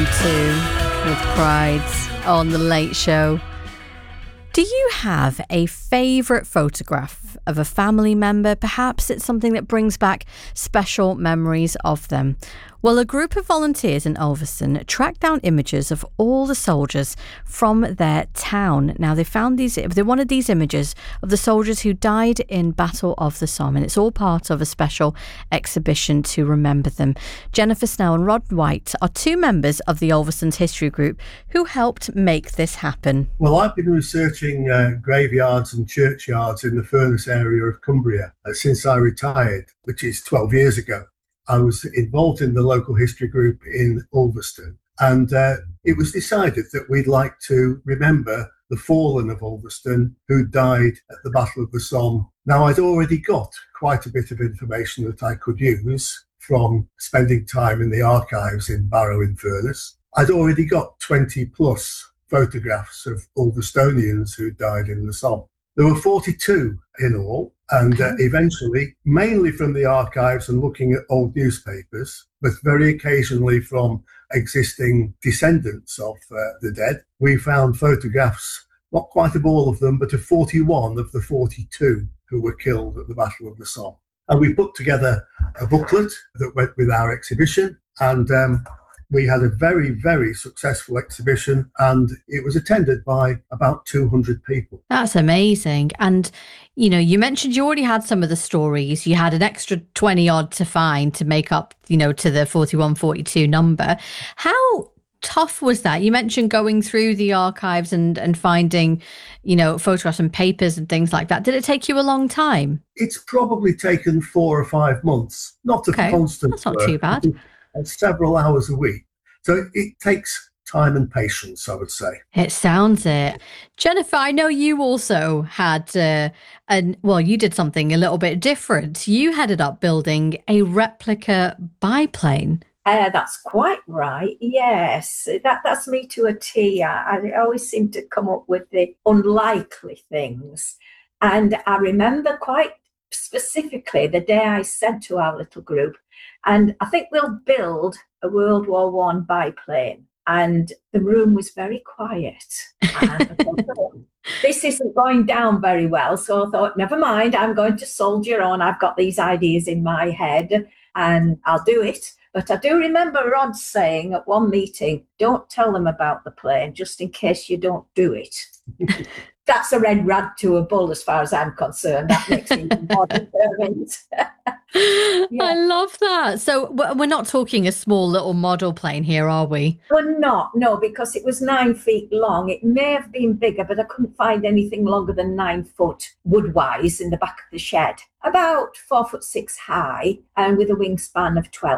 U2 with Pride on The Late Show. Do you have a favourite photograph of a family member? Perhaps it's something that brings back special memories of them. Well, a group of volunteers in Ulverston tracked down images of all the soldiers from their town. Now, they wanted these images of the soldiers who died in Battle of the Somme, and it's all part of a special exhibition to remember them. Jennifer Snell and Rod White are two members of the Ulverston's History Group who helped make this happen. Well, I've been researching graveyards and churchyards in the Furness area of Cumbria since I retired, which is 12 years ago. I was involved in the local history group in Ulverston, and it was decided that we'd like to remember the fallen of Ulverston who died at the Battle of the Somme. Now, I'd already got quite a bit of information that I could use from spending time in the archives in Barrow in Furness. I'd already got 20 plus photographs of Ulverstonians who died in the Somme. There were 42 in all, and eventually, mainly from the archives and looking at old newspapers, but very occasionally from existing descendants of the dead, we found photographs, not quite of all of them, but of 41 of the 42 who were killed at the Battle of the Somme. And we put together a booklet that went with our exhibition, and we had a very, very successful exhibition, and it was attended by about 200 people. That's amazing. And, you know, you mentioned you already had some of the stories. You had an extra 20 odd to find to make up, you know, to the 41, 42 number. How tough was that? You mentioned going through the archives and finding, you know, photographs and papers and things like that. Did it take you a long time? It's probably taken 4 or 5 months, not a constant That's not work, too bad. and several hours a week. So it takes time and patience, I would say. It sounds it. Jennifer, I know you also had, you did something a little bit different. You headed up building a replica biplane. That's quite right. Yes, that's me to a T. I always seem to come up with the unlikely things. And I remember quite specifically the day I said to our little group, and I think we'll build a World War I biplane. And the room was very quiet. And I thought, oh, this isn't going down very well. So I thought, never mind, I'm going to soldier on. I've got these ideas in my head and I'll do it. But I do remember Rod saying at one meeting, don't tell them about the plane, just in case you don't do it. That's a red rag to a bull as far as I'm concerned. That makes me more determined. Yeah. I love that. So we're not talking a small little model plane here, are we? We're not, no, because it was 9 feet long. It may have been bigger, but I couldn't find anything longer than 9 foot wood-wise in the back of the shed. About 4'6" high and with a wingspan of 12